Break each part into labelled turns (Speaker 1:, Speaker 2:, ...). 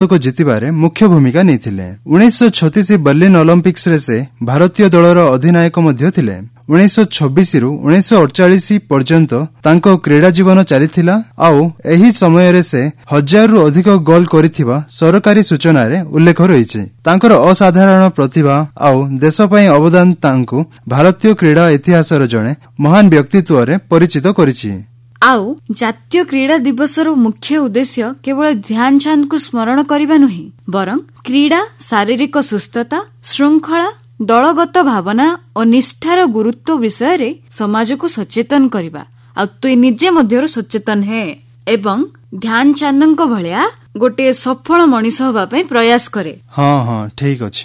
Speaker 1: ପଦକ ଜିତିବାରେ ମୁଖ୍ୟ ଭୂମିକା ନେଇଥିଲେ। 1936 ବର୍ଲିନ ଅଲିମ୍ପିକ୍ସରେ ସେ ଭାରତୀୟ ଦଳର ଅଧିନାୟକ ମଧ୍ୟ ଥିଲେ। 1926ରୁ 1948 ପର୍ଯ୍ୟନ୍ତ ତାଙ୍କ କ୍ରୀଡା ଜୀବନ ଚାଲିଥିଲା ଆଉ ଏହି ସମୟରେ ସେ 1000ରୁ ଅଧିକ ଗୋଲ କରିଥିବା ସରକାରୀ ସୂଚନାରେ ଉଲ୍ଲେଖ ରହିଛି। ତାଙ୍କର ଅସାଧାରଣ ପ୍ରତିଭା ଆଉ ଦେଶ ପାଇଁ ଅବଦାନ ତାଙ୍କୁ ଭାରତୀୟ କ୍ରୀଡା ଇତିହାସର ଜଣେ ମହାନ ବ୍ୟକ୍ତିତ୍ୱରେ ପରିଚିତ କରିଛି।
Speaker 2: ଆଉ ଜାତୀୟ କ୍ରୀଡା ଦିବସର ମୁଖ୍ୟ ଉଦ୍ଦେଶ୍ୟ କେବଳ ଧ୍ୟାନ ଚାନ୍ଦଙ୍କୁ ସ୍ମରଣ କରିବା ନୁହେଁ, ବରଂ କ୍ରୀଡା ଶାରୀରିକ ସୁସ୍ଥତା, ଶୃଙ୍ଖଳା, ଦଳଗତ ଭାବନା ଓ ନିଷ୍ଠାର ଗୁରୁତ୍ୱ ବିଷୟରେ ସମାଜକୁ ସଚେତନ କରିବା। ଆଉ ତୁଇ ନିଜେ ମଧ୍ୟରୁ ସଚେତନ ହେ ଏବଂ ଧ୍ୟାନ ଚାନ୍ଦଙ୍କ ଭଳିଆ ଗୋଟିଏ ସଫଳ ମଣିଷ ହେବା ପାଇଁ ପ୍ରୟାସ କରେ।
Speaker 1: ହଁ ଠିକ ଅଛି।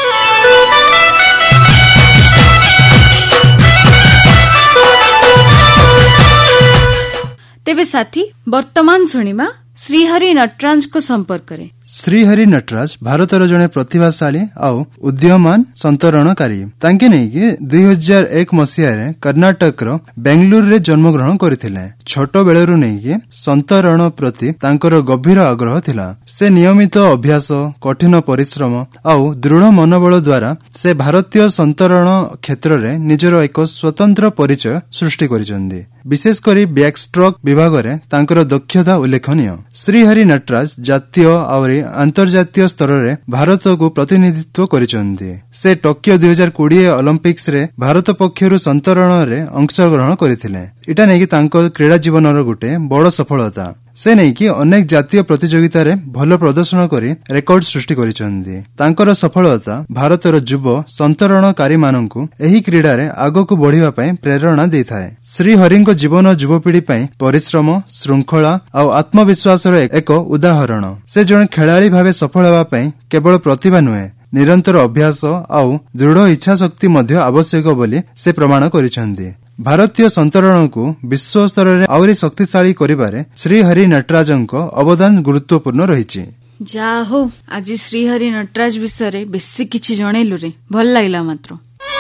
Speaker 2: ତେବେ ସାଥୀ, ବର୍ତ୍ତମାନ ଶୁଣିବା ଶ୍ରୀହରି ନଟରାଜଙ୍କ ସମ୍ପର୍କରେ।
Speaker 1: ଶ୍ରୀହରି ନଟରାଜ ଭାରତର ଜଣେ ପ୍ରତିଭାଶାଳୀ ଆଉ ଉଦୀୟମାନ ସନ୍ତରଣକାରୀ। ତାଙ୍କେ ନେଇକି 2001 ମସିହାରେ କର୍ଣ୍ଣାଟକର ବେଙ୍ଗାଲୁରୁରେ ଜନ୍ମଗ୍ରହଣ କରିଥିଲେ। ଛୋଟ ବେଳରୁ ନେଇକି ସନ୍ତରଣ ପ୍ରତି ତାଙ୍କର ଗଭୀର ଆଗ୍ରହ ଥିଲା। ସେ ନିୟମିତ ଅଭ୍ୟାସ, କଠିନ ପରିଶ୍ରମ ଆଉ ଦୃଢ ମନୋବଳ ଦ୍ୱାରା ସେ ଭାରତୀୟ ସନ୍ତରଣ କ୍ଷେତ୍ରରେ ନିଜର ଏକ ସ୍ୱତନ୍ତ୍ର ପରିଚୟ ସୃଷ୍ଟି କରିଛନ୍ତି। ବିଶେଷ କରି ବ୍ୟାକ୍ ଷ୍ଟ୍ରୋକ୍ ବିଭାଗରେ ତାଙ୍କର ଦକ୍ଷତା ଉଲ୍ଲେଖନୀୟ। ଶ୍ରୀହରି ନଟରାଜ ଜାତୀୟ ଆହୁରି ଆନ୍ତର୍ଜାତୀୟ ସ୍ତରରେ ଭାରତକୁ ପ୍ରତିନିଧିତ୍ୱ କରିଛନ୍ତି। ସେ ଟୋକିଓ 2020 ଅଲିମ୍ପିକ୍ସରେ ଭାରତ ପକ୍ଷରୁ ସନ୍ତରଣରେ ଅଂଶଗ୍ରହଣ କରିଥିଲେ। ଏଟା ନେଇକି ତାଙ୍କ କ୍ରୀଡା ଜୀବନର ଗୋଟେ ବଡ ସଫଳତା। ସେ ନେଇକି ଅନେକ ଜାତୀୟ ପ୍ରତିଯୋଗିତାରେ ଭଲ ପ୍ରଦର୍ଶନ କରି ରେକର୍ଡ ସୃଷ୍ଟି କରିଛନ୍ତି। ତାଙ୍କର ସଫଳତା ଭାରତର ଯୁବ ସନ୍ତରଣକାରୀମାନଙ୍କୁ ଏହି କ୍ରୀଡାରେ ଆଗକୁ ବଢିବା ପାଇଁ ପ୍ରେରଣା ଦେଇଥାଏ। ଶ୍ରୀହରିଙ୍କ ଜୀବନ ଯୁବପିଢି ପାଇଁ ପରିଶ୍ରମ, ଶୃଙ୍ଖଳା ଆଉ ଆତ୍ମବିଶ୍ୱାସର ଏକ ଉଦାହରଣ। ସେ ଜଣେ ଖେଳାଳି ଭାବେ ସଫଳ ହେବା ପାଇଁ କେବଳ ପ୍ରତିଭା ନୁହେଁ, ନିରନ୍ତର ଅଭ୍ୟାସ ଆଉ ଦୃଢ ଇଚ୍ଛାଶକ୍ତି ମଧ୍ୟ ଆବଶ୍ୟକ ବୋଲି ସେ ପ୍ରମାଣ କରିଛନ୍ତି। ଭାରତୀୟ ସନ୍ତରଣକୁ ବିଶ୍ୱ ସ୍ତରରେ ଆହୁରି ଶକ୍ତିଶାଳୀ କରିବାରେ ଶ୍ରୀହରି ନଟରାଜଙ୍କ ଅବଦାନ ଗୁରୁତ୍ୱପୂର୍ଣ୍ଣ ରହିଛି।
Speaker 2: ଯାହା ହଉ, ଆଜି ଶ୍ରୀହରି ନଟରାଜ ବିଷୟରେ ବେଶୀ କିଛି ଜଣେଇଲୁ ରେ, ଭଲ ଲାଗିଲା। ମାତ୍ର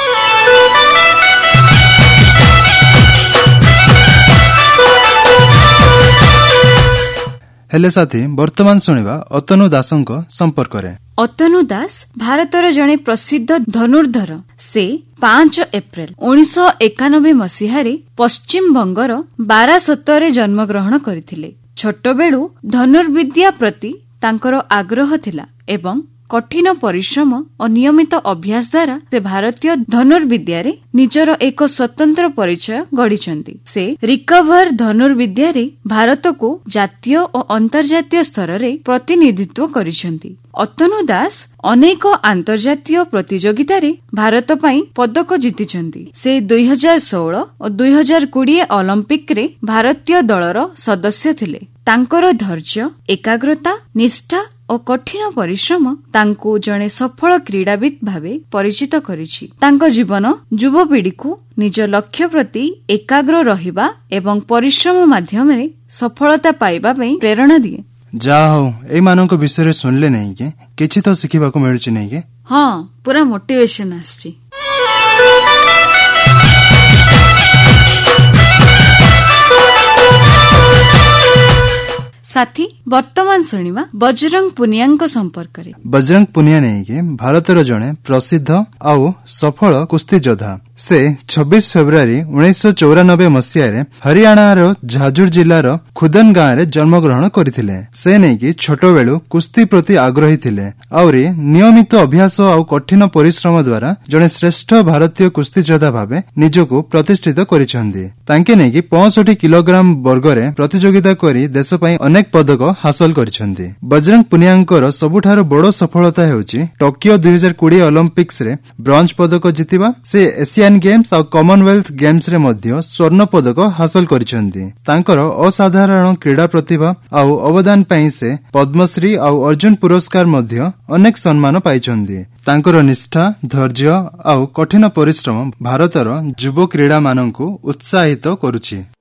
Speaker 1: ହେଲେ ସାଥୀ, ବର୍ତ୍ତମାନ ଶୁଣିବା ଅତନୁ ଦାସଙ୍କ ସମ୍ପର୍କରେ।
Speaker 2: ଅତନୁ ଦାସ ଭାରତର ଜଣେ ପ୍ରସିଦ୍ଧ ଧନୁର୍ଦ୍ଧର। ସେ 5 ଏପ୍ରିଲ 1991 ମସିହାରେ ପଶ୍ଚିମବଙ୍ଗର ବାରାସତରେ ଜନ୍ମଗ୍ରହଣ କରିଥିଲେ। ଛୋଟବେଳୁ ଧନୁର୍ବିଦ୍ୟା ପ୍ରତି ତାଙ୍କର ଆଗ୍ରହ ଥିଲା ଏବଂ କଠିନ ପରିଶ୍ରମ ଓ ନିୟମିତ ଅଭ୍ୟାସ ଦ୍ୱାରା ସେ ଭାରତୀୟ ଧନୁର୍ବିଦ୍ୟାରେ ନିଜର ଏକ ସ୍ୱତନ୍ତ୍ର ପରିଚୟ ଗଢ଼ିଛନ୍ତି। ସେ ରିକଭର ଧନୁର୍ବିଦ୍ୟାରେ ଭାରତକୁ ଜାତୀୟ ଓ ଅନ୍ତର୍ଜାତୀୟ ସ୍ତରରେ ପ୍ରତିନିଧିତ୍ୱ କରିଛନ୍ତି। ଅତନୁ ଦାସ ଅନେକ ଆନ୍ତର୍ଜାତୀୟ ପ୍ରତିଯୋଗିତାରେ ଭାରତ ପାଇଁ ପଦକ ଜିତିଛନ୍ତି। ସେ 2016 ଓ 2020 ଅଲିମ୍ପିକରେ ଭାରତୀୟ ଦଳର ସଦସ୍ୟ ଥିଲେ। ତାଙ୍କର ଧୈର୍ଯ୍ୟ, ଏକାଗ୍ରତା, ନିଷ୍ଠା ଓ କଠିନ ପରିଶ୍ରମ ତାଙ୍କୁ ଜଣେ ସଫଳ କ୍ରୀଡାବିତ୍ ଭାବେ ପରିଚିତ କରିଛି। ତାଙ୍କ ଜୀବନ ଯୁବପିଢିକୁ ନିଜ ଲକ୍ଷ୍ୟ ପ୍ରତି ଏକାଗ୍ର ରହିବା ଏବଂ ପରିଶ୍ରମ ମାଧ୍ୟମରେ ସଫଳତା ପାଇବା ପାଇଁ ପ୍ରେରଣା ଦିଏ।
Speaker 1: ଯାହା ହଉ, ଏଇମାନଙ୍କ ବିଷୟରେ ଶୁଣିଲେ ନାହିଁ କି କିଛି ତ ଶିଖିବାକୁ ମିଳୁଛି ନାହିଁ କି?
Speaker 2: ହଁ, ପୁରା ମୋଟିଭେସନ ଆସିଛି। ସାଥୀ, ବର୍ତ୍ତମାନ ଶୁଣିବା ବଜରଙ୍ଗ ପୁନିଆଙ୍କ ସମ୍ପର୍କରେ।
Speaker 1: ବଜରଙ୍ଗ ପୁନିଆ ନେଇକି ଭାରତର ଜଣେ ପ୍ରସିଦ୍ଧ ଆଉ ସଫଳ କୁସ୍ତି ଯୋଦ୍ଧା। ସେ 26 ଫେବୃଆରୀ 1994 ମସିହାରେ ହରିୟାଣାର ଝାଜୁର ଜିଲ୍ଲାର ଖୁଦନ ଗାଁରେ ଜନ୍ମଗ୍ରହଣ କରିଥିଲେ। ସେ ନେଇକି ଛୋଟବେଳୁ କୁସ୍ତି ପ୍ରତି ଆଗ୍ରହୀ ଥିଲେ ଆହୁରି ନିୟମିତ ଅଭ୍ୟାସ ଆଉ କଠିନ ପରିଶ୍ରମ ଦ୍ୱାରା ଜଣେ ଶ୍ରେଷ୍ଠ ଭାରତୀୟ କୁସ୍ତି ଯୋଦ୍ଧା ଭାବେ ନିଜକୁ ପ୍ରତିଷ୍ଠିତ କରିଛନ୍ତି। ତାଙ୍କେ ନେଇକି 65 କିଲୋଗ୍ରାମ ବର୍ଗରେ ପ୍ରତିଯୋଗିତା କରି ଦେଶ ପାଇଁ ଅନେକ ପଦକ ହାସଲ କରିଛନ୍ତି। ବଜରଙ୍ଗ ପୁନିଆଙ୍କର ସବୁଠାରୁ ବଡ ସଫଳତା ହେଉଛି ଟୋକିଓ 2020 ଅଲିମ୍ପିକ୍ସରେ ବ୍ରୋଞ୍ଜ ପଦକ ଜିତିବା। ସେ ଏସିଆନ ଗେମ୍ସ ଆଉ କମନୱେଲ୍ଥ ଗେମ୍ସରେ ମଧ୍ୟ ସ୍ୱର୍ଣ୍ଣ ପଦକ ହାସଲ କରିଛନ୍ତି। ତାଙ୍କର ଅସାଧାରଣ କ୍ରୀଡା ପ୍ରତିଭା ଆଉ ଅବଦାନ ପାଇଁ ସେ ପଦ୍ମଶ୍ରୀ ଆଉ ଅର୍ଜୁନ ପୁରସ୍କାର ମଧ୍ୟ ଅନେକ ସମ୍ମାନ ପାଇଛନ୍ତି। ତାଙ୍କର ନିଷ୍ଠା, ଧୈର୍ଯ୍ୟ ଆଉ କଠିନ ପରିଶ୍ରମ ଭାରତର ଯୁବ କ୍ରୀଡାମାନଙ୍କୁ ଉତ୍ସାହିତ କରୁଛି।